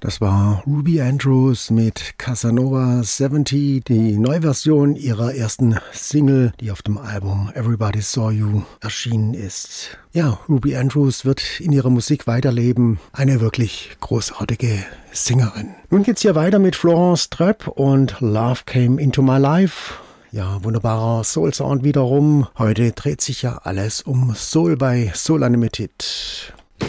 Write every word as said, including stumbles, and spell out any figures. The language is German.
Das war Ruby Andrews mit Casanova siebzig, die Neuversion ihrer ersten Single, die auf dem Album Everybody Saw You erschienen ist. Ja, Ruby Andrews wird in ihrer Musik weiterleben. Eine wirklich großartige Sängerin. Nun geht's hier weiter mit Florence Trepp und Love Came Into My Life. Ja, wunderbarer Soul-Sound wiederum. Heute dreht sich ja alles um Soul bei Soul Unlimited.